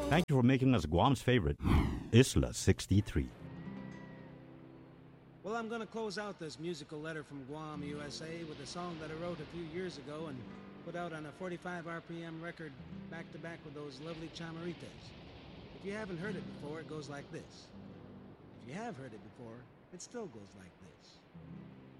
Thank you for making us Guam's favorite, Isla 63. Well, I'm gonna close out this musical letter from Guam, USA with a song that I wrote a few years ago and put out on a 45 RPM record back to back with those lovely chamaritas. If you haven't heard it before, it goes like this. If you have heard it before, it still goes like this.